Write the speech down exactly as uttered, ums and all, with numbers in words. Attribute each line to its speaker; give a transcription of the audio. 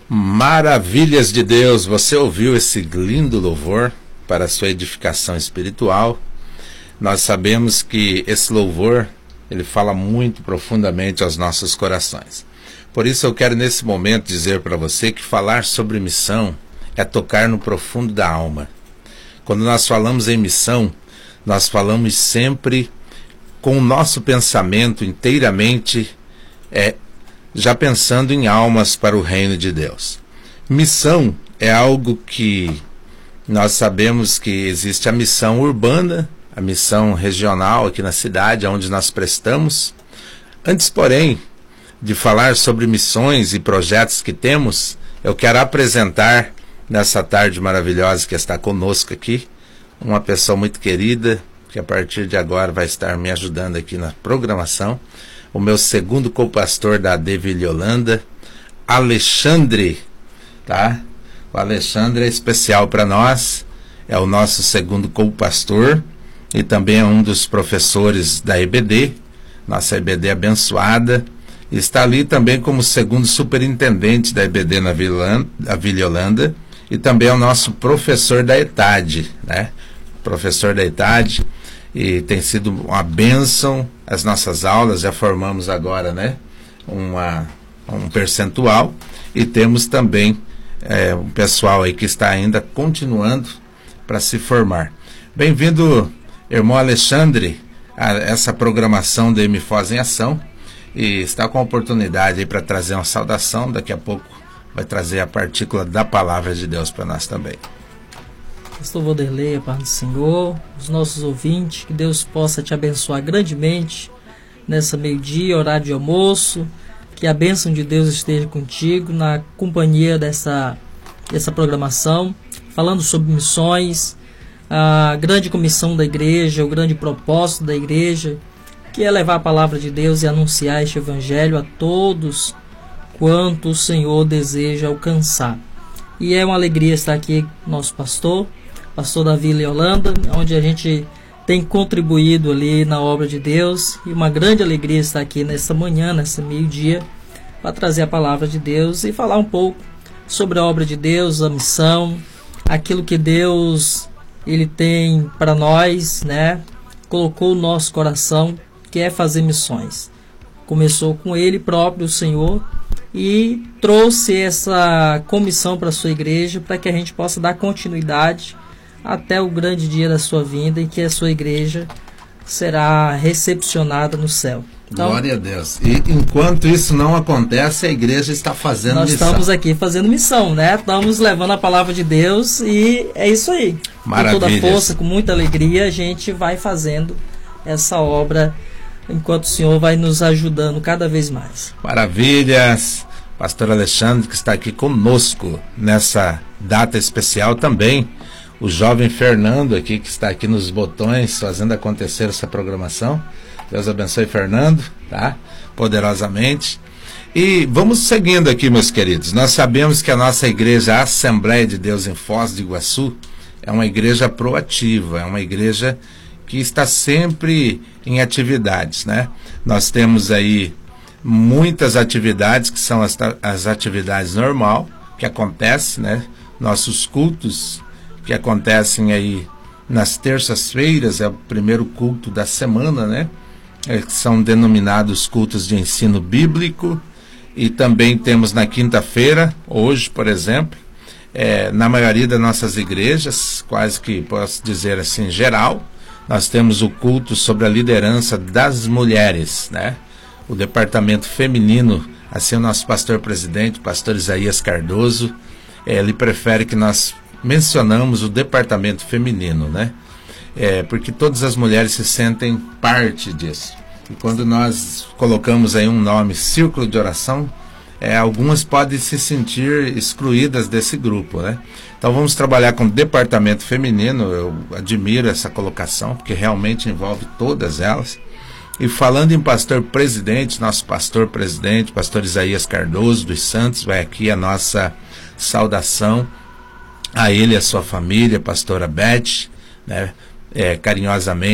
Speaker 1: Maravilhas de Deus, você ouviu esse lindo louvor para a sua edificação espiritual. Nós sabemos que esse louvor, ele fala muito profundamente aos nossos corações. Por isso eu quero nesse momento dizer para você que falar sobre missão é tocar no profundo da alma. Quando nós falamos em missão, nós falamos sempre com o nosso pensamento inteiramente é, já pensando em almas para o reino de Deus. Missão é algo que nós sabemos que existe a missão urbana, a missão regional aqui na cidade, onde nós prestamos. Antes, porém, de falar sobre missões e projetos que temos, eu quero apresentar, nessa tarde maravilhosa que está conosco aqui, uma pessoa muito querida, que a partir de agora vai estar me ajudando aqui na programação, o meu segundo co-pastor da A D Viliolândia, Alexandre, tá? O Alexandre é especial para nós, é o nosso segundo co-pastor e também é um dos professores da E B D, nossa E B D abençoada, e está ali também como segundo superintendente da E B D na Viliolândia e também é o nosso professor da E T A D, né? Professor da E T A D, e tem sido uma bênção as nossas aulas. Já formamos agora, né, uma, um percentual, e temos também é, um pessoal aí que está ainda continuando para se formar. Bem-vindo, irmão Alexandre, a essa programação da M F O S em Ação, e está com a oportunidade aí para trazer uma saudação. Daqui a pouco vai trazer a partícula da palavra de Deus para nós também.
Speaker 2: Pastor Vanderlei, a paz do Senhor, os nossos ouvintes, que Deus possa te abençoar grandemente nessa meio-dia, horário de almoço, que a bênção de Deus esteja contigo na companhia dessa, dessa programação, falando sobre missões, a grande comissão da igreja, o grande propósito da igreja, que é levar a palavra de Deus e anunciar este evangelho a todos quanto o Senhor deseja alcançar. E é uma alegria estar aqui, nosso pastor, pastor da Viliolândia, onde a gente tem contribuído ali na obra de Deus, e uma grande alegria estar aqui nessa manhã, nessa meio-dia, para trazer a palavra de Deus e falar um pouco sobre a obra de Deus, a missão, aquilo que Deus ele tem para nós, né? Colocou no nosso coração, que é fazer missões. Começou com Ele próprio, o Senhor, e trouxe essa comissão para a sua igreja, para que a gente possa dar continuidade até o grande dia da sua vinda, e que a sua igreja será recepcionada no céu. Então,
Speaker 1: glória a Deus. E enquanto isso não acontece, a igreja está fazendo
Speaker 2: nós
Speaker 1: missão.
Speaker 2: Nós estamos aqui fazendo missão, né? Estamos levando a palavra de Deus, e é isso aí.
Speaker 1: Maravilha.
Speaker 2: Com toda força, com muita alegria, a gente vai fazendo essa obra, enquanto o Senhor vai nos ajudando cada vez mais.
Speaker 1: Maravilhas. Pastor Alexandre, que está aqui conosco nessa data especial também. O jovem Fernando aqui, que está aqui nos botões, fazendo acontecer essa programação. Deus abençoe Fernando, tá? Poderosamente. E vamos seguindo aqui, meus queridos. Nós sabemos que a nossa igreja, a Assembleia de Deus em Foz do Iguaçu, é uma igreja proativa, é uma igreja que está sempre em atividades, né? Nós temos aí muitas atividades que são as, as atividades normal que acontecem, né? Nossos cultos que acontecem aí nas terças-feiras, é o primeiro culto da semana, né? É, que são denominados cultos de ensino bíblico, e também temos na quinta-feira, hoje, por exemplo, é, na maioria das nossas igrejas, quase que posso dizer assim, geral, nós temos o culto sobre a liderança das mulheres, né? O departamento feminino, assim o nosso pastor-presidente, o pastor Isaías Cardoso, ele prefere que nós mencionamos o departamento feminino, né? É, porque todas as mulheres se sentem parte disso. E quando nós colocamos aí um nome, Círculo de Oração, é, algumas podem se sentir excluídas desse grupo, né? Então vamos trabalhar com o departamento feminino. Eu admiro essa colocação, porque realmente envolve todas elas. E falando em pastor presidente, nosso pastor presidente, pastor Isaías Cardoso dos Santos, vai aqui a nossa saudação a ele e a sua família, pastora Beth, né? É, carinhosamente